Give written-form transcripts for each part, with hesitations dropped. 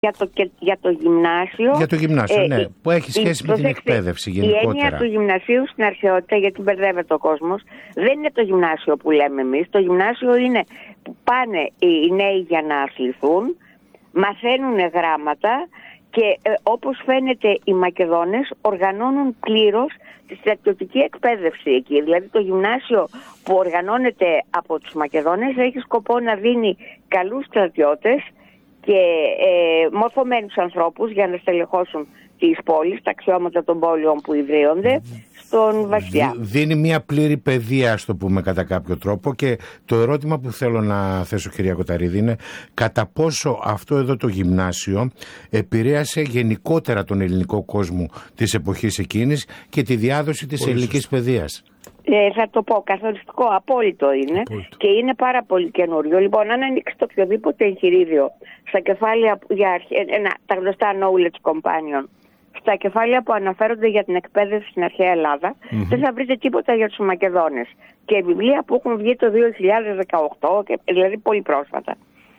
Για το γυμνάσιο. Για το γυμνάσιο, ναι, που έχει σχέση με την εκπαίδευση γενικότερα. Η έννοια του γυμνασίου στην αρχαιότητα, γιατί μπερδεύεται ο κόσμος, δεν είναι το γυμνάσιο που λέμε εμείς. Το γυμνάσιο είναι που πάνε οι νέοι για να αθληθούν, μαθαίνουν γράμματα και όπως φαίνεται οι Μακεδόνες οργανώνουν πλήρως τη στρατιωτική εκπαίδευση εκεί. Δηλαδή το γυμνάσιο που οργανώνεται από τους Μακεδόνες έχει σκοπό να δίνει καλούς στρατιώτες και μορφωμένους ανθρώπους για να στελεχώσουν τις πόλεις, τα αξιώματα των πόλεων που ιδρύονται στον βασιλιά. Δίνει μια πλήρη παιδεία, ας το πούμε κατά κάποιο τρόπο, και το ερώτημα που θέλω να θέσω, κυρία Κοταρίδη, είναι κατά πόσο αυτό εδώ το γυμνάσιο επηρέασε γενικότερα τον ελληνικό κόσμο της εποχής εκείνης και τη διάδοση της ελληνικής παιδείας. Θα το πω, καθοριστικό, απόλυτο είναι. Και είναι πάρα πολύ καινούριο. Λοιπόν, αν ανοίξετε οποιοδήποτε εγχειρίδιο στα κεφάλαια τα γνωστά knowledge companion, στα κεφάλαια που αναφέρονται για την εκπαίδευση στην αρχαία Ελλάδα, δεν θα βρείτε τίποτα για τους Μακεδόνες. Και βιβλία που έχουν βγει το 2018, δηλαδή πολύ πρόσφατα.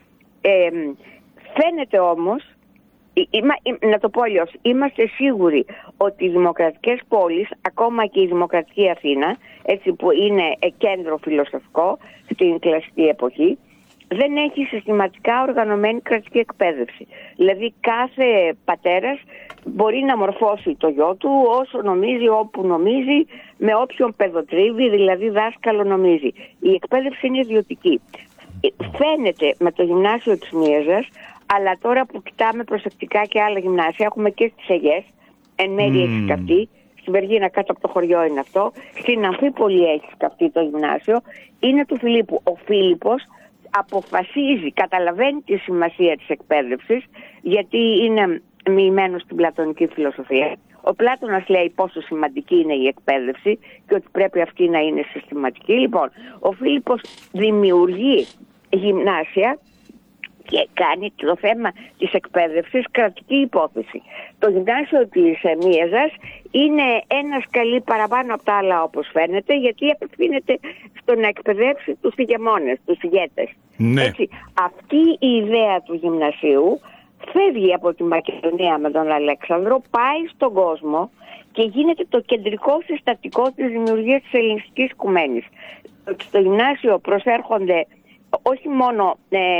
Φαίνεται όμως, να το πω αλλιώς, είμαστε σίγουροι ότι οι δημοκρατικές πόλεις, ακόμα και η δημοκρατική Αθήνα, έτσι που είναι κέντρο φιλοσοφικό στην κλασική εποχή, δεν έχει συστηματικά οργανωμένη κρατική εκπαίδευση. Δηλαδή κάθε πατέρας μπορεί να μορφώσει το γιο του όσο νομίζει, όπου νομίζει, με όποιον παιδοτρίβει, δηλαδή δάσκαλο νομίζει. Η εκπαίδευση είναι ιδιωτική. Φαίνεται με το γυμνάσιο της Μίεζας, αλλά τώρα που κοιτάμε προσεκτικά και άλλα γυμνάσια, έχουμε και στις Αιγές, εν μέρει έχει σκαφτεί, στην Βεργίνα κάτω από το χωριό είναι αυτό, στην Αμφίπολη έχει σκαφτεί το γυμνάσιο, είναι του Φιλίππου. Ο Φίλιππος αποφασίζει, καταλαβαίνει τη σημασία της εκπαίδευσης, γιατί είναι μοιημένος στην πλατωνική φιλοσοφία. Ο Πλάτωνας λέει πόσο σημαντική είναι η εκπαίδευση και ότι πρέπει αυτή να είναι συστηματική. Λοιπόν, ο Φίλιππος δημιουργεί γυμνάσια και κάνει το θέμα της εκπαίδευσης κρατική υπόθεση. Το γυμνάσιο της Μίεζας είναι ένα σκαλί παραπάνω από τα άλλα, όπως φαίνεται, γιατί απευθύνεται στο να εκπαιδεύσει τους ηγεμόνες, τους ηγέτες. Ναι. Έτσι, αυτή η ιδέα του γυμνασίου φεύγει από τη Μακεδονία με τον Αλέξανδρο, πάει στον κόσμο και γίνεται το κεντρικό συστατικό της δημιουργίας της ελληνιστικής οικουμένης. Στο γυμνάσιο προσέρχονται όχι μόνο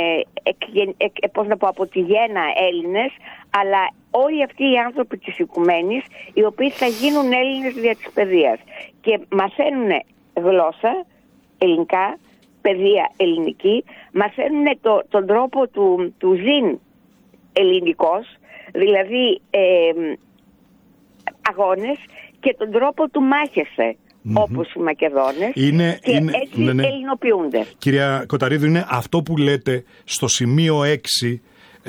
από τη γέννα Έλληνες, αλλά όλοι αυτοί οι άνθρωποι της οικουμένης, οι οποίοι θα γίνουν Έλληνες δια της παιδείας και μαθαίνουν γλώσσα ελληνικά, παιδεία ελληνική, μαθαίνουν τον τρόπο του ζήν ελληνικός, δηλαδή αγώνες, και τον τρόπο του μάχεσαι, όπως οι Μακεδόνες, και έτσι ελληνοποιούνται. Κυρία Κοταρίδου, είναι αυτό που λέτε στο σημείο 6,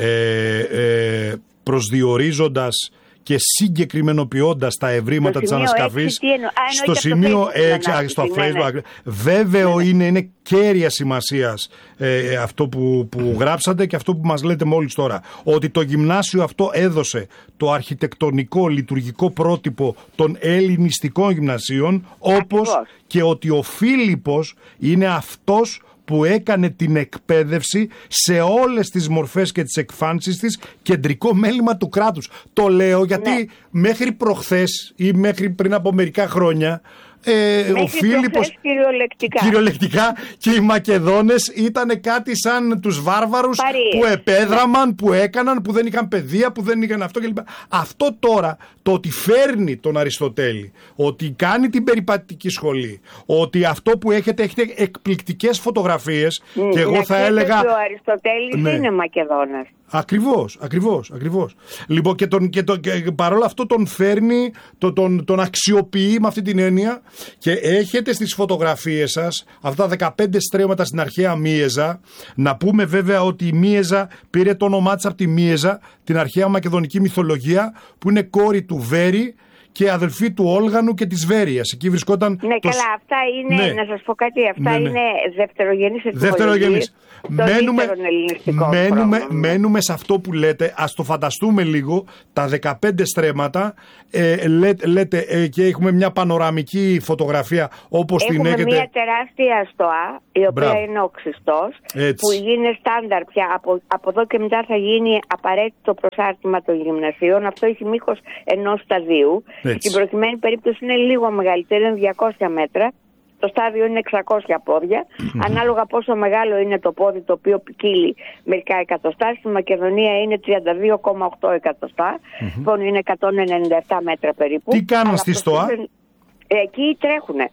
προσδιορίζοντας και συγκεκριμενοποιώντας τα ευρήματα της ανασκαφής. Στο σημείο 6, στο Facebook, βέβαιο είναι κέρια σημασίας αυτό που γράψατε και αυτό που μας λέτε μόλις τώρα, ότι το γυμνάσιο αυτό έδωσε το αρχιτεκτονικό λειτουργικό πρότυπο των ελληνιστικών γυμνασίων, όπως και ότι ο Φίλιππος είναι αυτός που έκανε την εκπαίδευση σε όλες τις μορφές και τις εκφάνσεις της κεντρικό μέλημα του κράτους. Το λέω γιατί μέχρι προχθές ή μέχρι πριν από μερικά χρόνια ο Φίλιππος κυριολεκτικά και οι Μακεδόνες ήταν κάτι σαν τους βάρβαρους που επέδραμαν, που έκαναν, που δεν είχαν παιδεία, που δεν είχαν αυτό κλπ. Αυτό τώρα, το ότι φέρνει τον Αριστοτέλη, ότι κάνει την περιπατητική σχολή, ότι αυτό που έχετε εκπληκτικές φωτογραφίες, και εγώ θα έλεγα ότι ο Αριστοτέλης είναι Μακεδόνας. Ακριβώς. Λοιπόν, και παρόλα αυτό τον φέρνει, τον αξιοποιεί με αυτή την έννοια, και έχετε στις φωτογραφίες σας αυτά τα 15 στρέμματα στην αρχαία Μίεζα. Να πούμε βέβαια ότι η Μίεζα πήρε το όνομά της από τη Μίεζα, την αρχαία μακεδονική μυθολογία, που είναι κόρη του Βέρη και αδελφή του Όλγανου και της Βέρειας. Εκεί βρισκόταν. Ναι, καλά, αυτά είναι, να σας πω κάτι, αυτά είναι δευτερογενείς. Μένουμε σε αυτό που λέτε. Ας το φανταστούμε λίγο. Τα 15 στρέμματα, λέτε, και έχουμε μια πανοραμική φωτογραφία όπως την έχετε. Έχουμε μια τεράστια στοά η οποία είναι ο Χριστός, που είναι στάνταρ πια. Από εδώ και μετά θα γίνει απαραίτητο προσάρτημα των γυμνασίων. Αυτό έχει μήκος 1 σταδίου. Στην προκειμένη περίπτωση είναι λίγο μεγαλύτερο, είναι 200 μέτρα. Το στάδιο είναι 600 πόδια, ανάλογα πόσο μεγάλο είναι το πόδι, το οποίο ποικίλει μερικά εκατοστά. Στη Μακεδονία είναι 32,8 εκατοστά, λοιπόν είναι 197 μέτρα περίπου. Τι κάνουν στη ΣΤΟΑ? Εκεί τρέχουνε.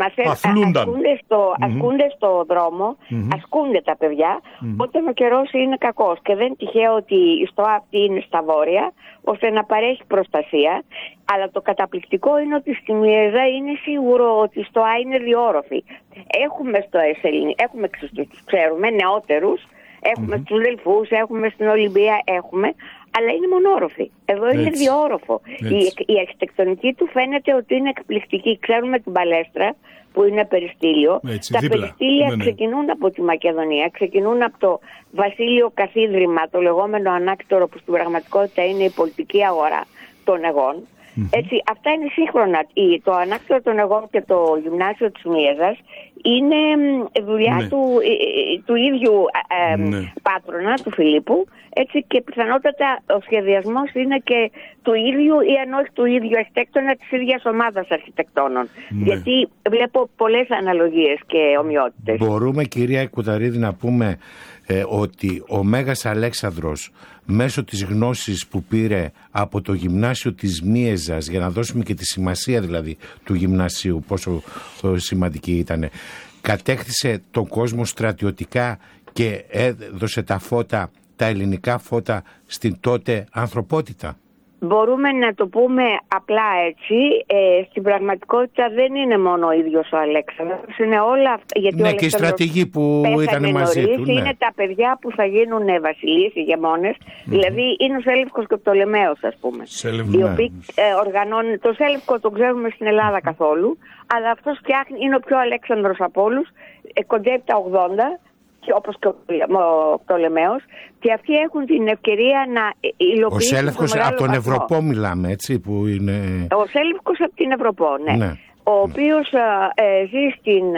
Ασκούνται στο δρόμο, ασκούνται τα παιδιά, όταν ο καιρός είναι κακός. Και δεν τυχαίο ότι η ΣΤΟΑ αυτή είναι στα βόρεια, ώστε να παρέχει προστασία. Αλλά το καταπληκτικό είναι ότι στη Μιέζα είναι σίγουρο ότι η ΣΤΟΑ είναι διόροφη. Έχουμε στο ΕΣΕΛ, έχουμε τους ξέρουμε, νεότερους, έχουμε στους Δελφούς, έχουμε στην Ολυμπία, αλλά είναι μονόροφη. Εδώ είναι διόροφο. Η αρχιτεκτονική του φαίνεται ότι είναι εκπληκτική. Ξέρουμε την Παλέστρα που είναι περιστήλιο. Τα περιστήλια ξεκινούν από τη Μακεδονία, ξεκινούν από το Βασίλειο Καθίδρυμα, το λεγόμενο ανάκτορο, που στην πραγματικότητα είναι η πολιτική αγορά των εγών. Έτσι, αυτά είναι σύγχρονα. Το ανάκτορο των εγών και το γυμνάσιο της Μιέζας είναι δουλειά του ίδιου πάτρονα, του Φιλίππου, έτσι, και πιθανότατα ο σχεδιασμός είναι και του ίδιου, ή αν όχι του ίδιου αρχιτέκτονα, της ίδιας ομάδας αρχιτεκτόνων. Γιατί βλέπω πολλές αναλογίες και ομοιότητες. Μπορούμε, κυρία Κουταρίδη, να πούμε ότι ο Μέγας Αλέξανδρος, μέσω της γνώσης που πήρε από το γυμνάσιο της Μίεζας, για να δώσουμε και τη σημασία δηλαδή του γυμνασίου, πόσο σημαντική ήταν, κατέκτησε τον κόσμο στρατιωτικά και έδωσε τα ελληνικά φώτα στην τότε ανθρωπότητα. Μπορούμε να το πούμε απλά έτσι. Στην πραγματικότητα δεν είναι μόνο ο ίδιος ο Αλέξανδρος, είναι όλα αυτά. Γιατί και οι στρατηγοί που ήταν μαζί του. Είναι τα παιδιά που θα γίνουν βασιλείς, ηγεμόνες. Δηλαδή είναι ο Σέλευκος και ο Πτολεμαίος, ας πούμε. Οι οποίοι οργανώνουν. Το Σέλευκο τον ξέρουμε στην Ελλάδα καθόλου, αλλά αυτός είναι ο πιο Αλέξανδρος από όλους. Κοντεύει τα 80. Όπως και ο Πτολεμαίος, και αυτοί έχουν την ευκαιρία να υλοποιήσουν. Ο Σέλευκος από τον Ευρωπό μιλάμε, έτσι, που είναι. Ο Σέλευκος από την Ευρωπό, ναι. Ο οποίος ζει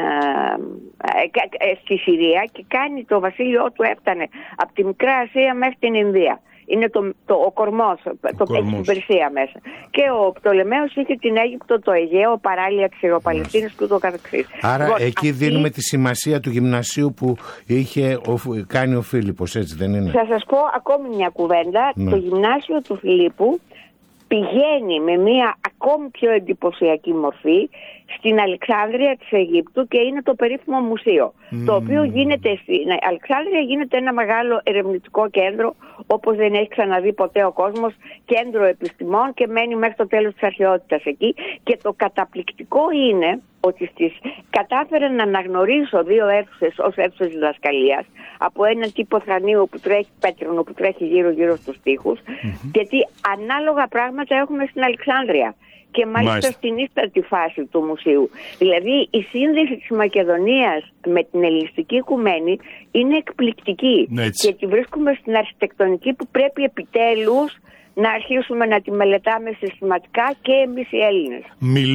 στη Συρία και κάνει το βασίλειό του, έφτανε από τη Μικρά Ασία μέχρι την Ινδία. Είναι ο κορμός, έχει την Περσία μέσα. Και ο Πτολεμαίος είχε την Αίγυπτο, το Αιγαίο, παράλια της Ιεροπαλαιστίνης και ούτω καθεξής. Άρα εκεί δίνουμε τη σημασία του γυμνασίου που είχε κάνει ο Φίλιππος, έτσι δεν είναι? Θα σας πω ακόμη μια κουβέντα. Το γυμνάσιο του Φιλίππου πηγαίνει με μια ακόμη πιο εντυπωσιακή μορφή στην Αλεξάνδρεια της Αιγύπτου και είναι το περίφημο μουσείο, το οποίο γίνεται στην Αλεξάνδρεια, γίνεται ένα μεγάλο ερευνητικό κέντρο, όπως δεν έχει ξαναδεί ποτέ ο κόσμος, κέντρο επιστημών, και μένει μέχρι το τέλος της αρχαιότητας εκεί. Και το καταπληκτικό είναι ότι κατάφερε να αναγνωρίσω 2 αίθουσες ως αίθουσες διδασκαλίας, από έναν τύπο θρανίου που τρέχει, πέτρινο, που τρέχει γύρω στους τοίχους, γιατί ανάλογα πράγματα έχουμε στην Αλεξάνδρεια. Και μάλιστα στην ίστατη φάση του μουσείου. Δηλαδή η σύνδεση της Μακεδονίας με την ελληνιστική οικουμένη είναι εκπληκτική. Και τη βρίσκουμε στην αρχιτεκτονική που πρέπει επιτέλους να αρχίσουμε να τη μελετάμε συστηματικά και εμείς οι Έλληνες.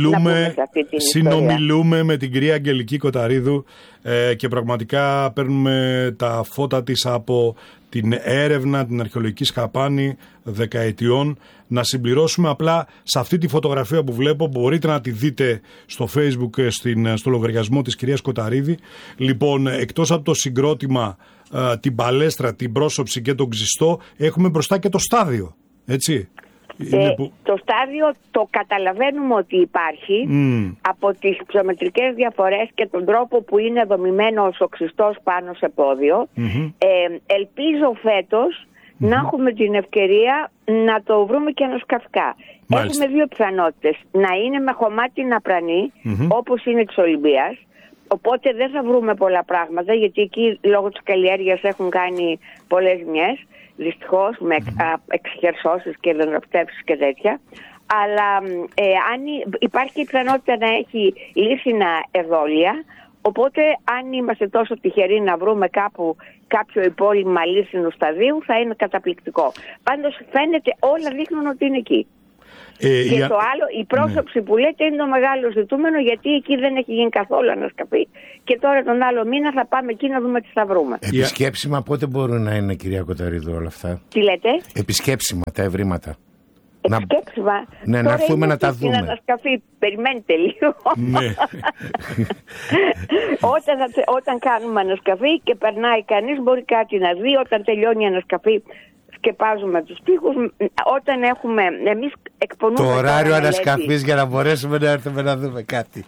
Συνομιλούμε με την κυρία Αγγελική Κοταρίδου και πραγματικά παίρνουμε τα φώτα της από την έρευνα, την αρχαιολογική σκαπάνη δεκαετιών. Να συμπληρώσουμε απλά σε αυτή τη φωτογραφία που βλέπω, μπορείτε να τη δείτε στο Facebook και στο λογαριασμό της κυρίας Κοταρίδη. Λοιπόν, εκτός από το συγκρότημα, την παλέστρα, την πρόσωψη και τον ξιστό, έχουμε μπροστά και το στάδιο, έτσι. Το στάδιο το καταλαβαίνουμε ότι υπάρχει από τις ψωμετρικές διαφορές και τον τρόπο που είναι δομημένος ο ξιστός πάνω σε πόδιο. Ελπίζω φέτος να έχουμε την ευκαιρία να το βρούμε και ανασκαφικά. Έχουμε 2 πιθανότητες. Να είναι με χωμάτινα πρανή, όπως είναι της Ολυμπίας. Οπότε δεν θα βρούμε πολλά πράγματα, γιατί εκεί λόγω της καλλιέργειας έχουν κάνει πολλές ζημιές, δυστυχώς, με εξχερσώσεις και δεντροπτεύσεις και τέτοια. Αλλά αν υπάρχει η πιθανότητα να έχει λύσινα εδόλια, οπότε αν είμαστε τόσο τυχεροί να βρούμε κάπου κάποιο υπόλοιμα λύσινου σταδίου, θα είναι καταπληκτικό. Πάντως φαίνεται, όλα δείχνουν ότι είναι εκεί. Και το άλλο, η πρόσωψη που λέτε είναι το μεγάλο ζητούμενο, γιατί εκεί δεν έχει γίνει καθόλου ανασκαφή και τώρα τον άλλο μήνα θα πάμε εκεί να δούμε τι θα βρούμε. Επισκέψιμα πότε μπορούν να είναι, κυρία Κοταρίδου, όλα αυτά? Τι λέτε? Επισκέψιμα τα ευρήματα. Επισκέψιμα. Ναι, να έρθουμε να τα δούμε. Στην ανασκαφή, περιμένετε λίγο. Ναι. Όταν κάνουμε ανασκαφή και περνάει κανείς, μπορεί κάτι να δει. Όταν τελειώνει η ανασκαφή, σκεπάζουμε τους τοίχους. Όταν έχουμε, εμείς εκπονούμε το ωράριο ανασκαφής για να μπορέσουμε να έρθουμε να δούμε κάτι.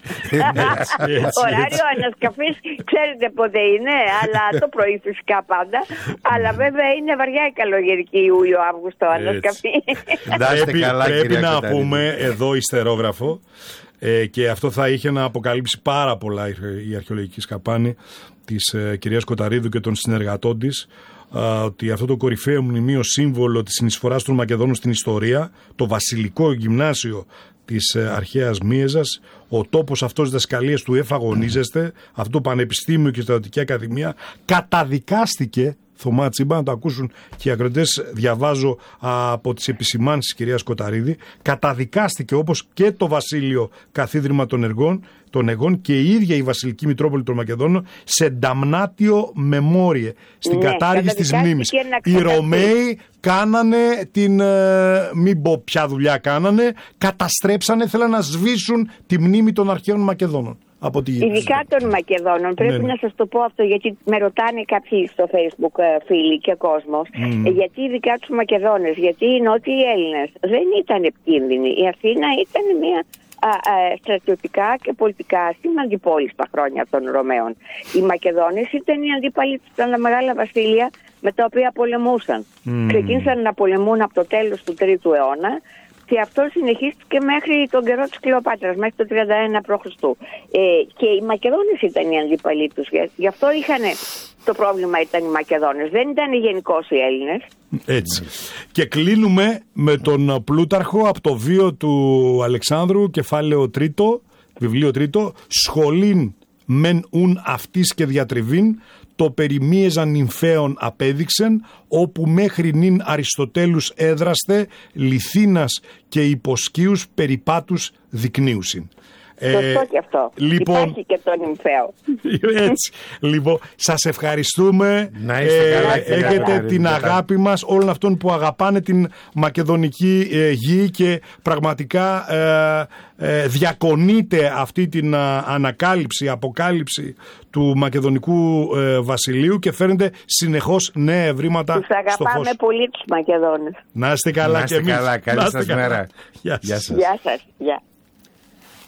Ωράριο ανασκαφής ξέρετε πότε είναι, αλλά το πρωί φυσικά πάντα. Αλλά βέβαια είναι βαριά η καλογερική Ιούλιο-Αύγουστο ανασκαφή. Πρέπει να πούμε εδώ ιστερόγραφο, και αυτό θα είχε να αποκαλύψει πάρα πολλά η αρχαιολογική σκαπάνη της κυρίας Κοταρίδου και των συνεργατών της, ότι αυτό το κορυφαίο μνημείο σύμβολο της συνεισφοράς των Μακεδόνων στην ιστορία, το βασιλικό γυμνάσιο της αρχαίας Μίεζας, ο τόπος αυτός διδασκαλίας του εφαγωνίζεστε, αυτό το πανεπιστήμιο και η στρατιωτική ακαδημία, καταδικάστηκε. Θωμά Τσίμπα, να το ακούσουν και οι ακροατές, διαβάζω από τις επισημάνσεις της κυρίας Κοταρίδη, καταδικάστηκε όπως και το βασίλειο καθίδρυμα των Αιγών και η ίδια η βασιλική Μητρόπολη των Μακεδόνων σε νταμνάτιο μεμόριε, στην κατάργηση της μνήμης. Οι Ρωμαίοι κάνανε μην πω ποια δουλειά κάνανε, καταστρέψανε, θέλαν να σβήσουν τη μνήμη των αρχαίων Μακεδόνων. Ειδικά των Μακεδόνων, πρέπει να σας το πω αυτό, γιατί με ρωτάνε κάποιοι στο Facebook φίλοι και κόσμος, γιατί ειδικά τους Μακεδόνες, γιατί οι Νότιοι Έλληνες δεν ήταν επικίνδυνοι. Η Αθήνα ήταν μια στρατιωτικά και πολιτικά σημαντική πόλη στα χρόνια των Ρωμαίων. Οι Μακεδόνες ήταν οι αντίπαλοι τους, ήταν τα μεγάλα βασίλεια με τα οποία πολεμούσαν. Ξεκίνησαν να πολεμούν από το τέλος του 3ου αιώνα. Και αυτό συνεχίστηκε μέχρι τον καιρό της Κλεοπάτρας, μέχρι το 31 π.Χ. Και οι Μακεδόνες ήταν οι αντίπαλοι τους. Γι' αυτό το πρόβλημα ήταν οι Μακεδόνες. Δεν ήταν γενικώς οι Έλληνες. Έτσι. Και κλείνουμε με τον Πλούταρχο από το βίο του Αλεξάνδρου, κεφάλαιο 3, βιβλίο 3, «Σχολήν μεν ουν αυτής και διατριβήν, το περιμίεζαν νυμφαίων απέδειξεν, όπου μέχρι νυν Αριστοτέλους έδραστε, Λιθίνας και υποσκίους περιπάτους δεικνύουσιν». Σωστό και αυτό. Λοιπόν, υπάρχει και το νυμφαίο. Έτσι. Λοιπόν, σας ευχαριστούμε. Να είστε καλά, έχετε την αγάπη μας όλων αυτών που αγαπάνε την μακεδονική γη και πραγματικά διακονείται αυτή την αποκάλυψη του μακεδονικού βασιλείου και φέρνετε συνεχώς νέα ευρήματα στο φως. Τους αγαπάμε πολύ τους Μακεδόνες. Να είστε καλά. Να είστε καλά. Καλή σας μέρα. Γεια σας. Γεια σας. Γεια.